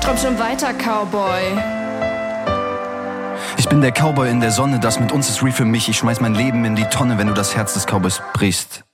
Träum schon weiter, Cowboy. Ich bin der Cowboy in der Sonne, das mit uns ist real für mich. Ich schmeiß mein Leben in die Tonne, wenn du das Herz des Cowboys brichst.